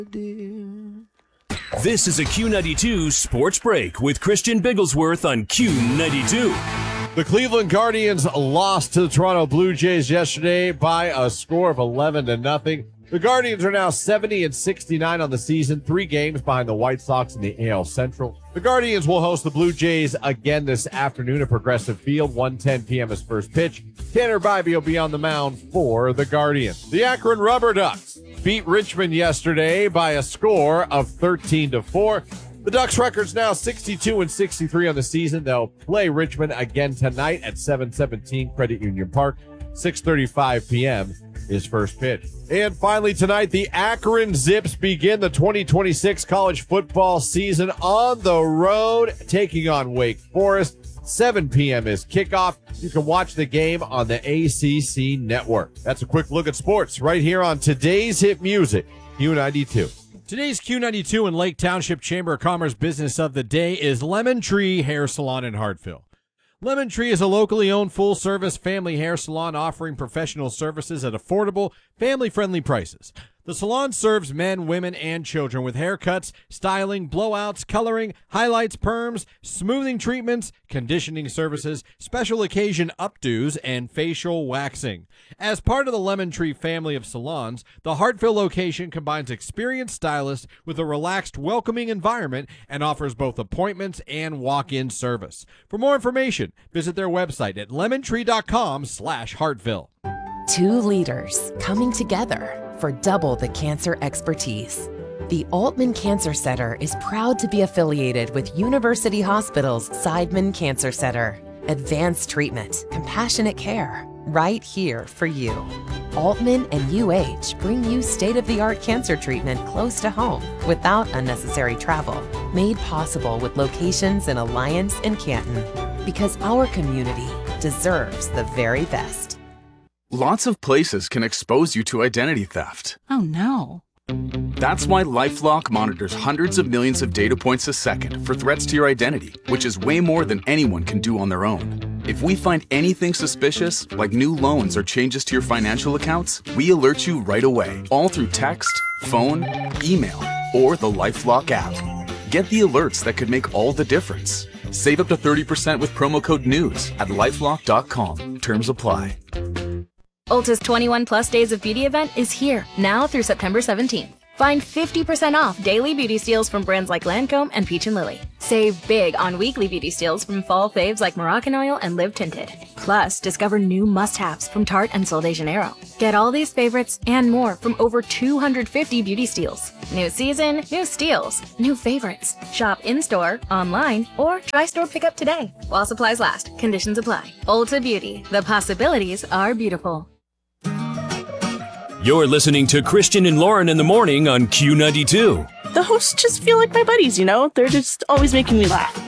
This is a Q92 Sports Break with Christian Bigglesworth on Q92. The Cleveland Guardians lost to the Toronto Blue Jays yesterday by a score of 11-0. The Guardians are now 70-69 on the season, 3 games behind the White Sox in the AL Central. The Guardians will host the Blue Jays again this afternoon at Progressive Field, 1:10 p.m. is first pitch. Tanner Bybee will be on the mound for the Guardians. The Akron Rubber Ducks beat Richmond yesterday by a score of 13-4. The Ducks' record's now 62-63 on the season. They'll play Richmond again tonight at 7:17 Credit Union Park, 6:35 p.m. is first pitch. And finally tonight, the Akron Zips begin the 2026 college football season on the road, taking on Wake Forest. 7 p.m. is kickoff. You can watch the game on the ACC network. That's a quick look at sports right here on today's hit music, Q92. Today's Q92 and Lake Township Chamber of Commerce business of the day is Lemon Tree Hair Salon in Hartville. Lemon Tree is a locally owned full-service family hair salon offering professional services at affordable, family-friendly prices. The salon serves men, women, and children with haircuts, styling, blowouts, coloring, highlights, perms, smoothing treatments, conditioning services, special occasion updos, and facial waxing. As part of the Lemon Tree family of salons, the Hartville location combines experienced stylists with a relaxed, welcoming environment and offers both appointments and walk-in service. For more information, visit their website at lemonttree.com/Hartville. 2 leaders coming together for double the cancer expertise. The Altman Cancer Center is proud to be affiliated with University Hospital's Seidman Cancer Center. Advanced treatment, compassionate care, right here for you. Altman and UH bring you state-of-the-art cancer treatment close to home without unnecessary travel. Made possible with locations in Alliance and Canton. Because our community deserves the very best. Lots of places can expose you to identity theft. Oh no. That's why LifeLock monitors hundreds of millions of data points a second for threats to your identity, which is way more than anyone can do on their own. If we find anything suspicious, like new loans or changes to your financial accounts, we alert you right away, all through text, phone, email, or the LifeLock app. Get the alerts that could make all the difference. Save up to 30% with promo code NEWS at lifelock.com. Terms apply. Ulta's 21 Plus Days of Beauty event is here, now through September 17th. Find 50% off daily beauty steals from brands like Lancome and Peach & Lily. Save big on weekly beauty steals from fall faves like Moroccan Oil and Live Tinted. Plus, discover new must-haves from Tarte and Sol de Janeiro. Get all these favorites and more from over 250 beauty steals. New season, new steals, new favorites. Shop in-store, online, or try store pickup today. While supplies last, conditions apply. Ulta Beauty, the possibilities are beautiful. You're listening to Christian and Lauren in the morning on Q92. The hosts just feel like my buddies, you know? They're just always making me laugh.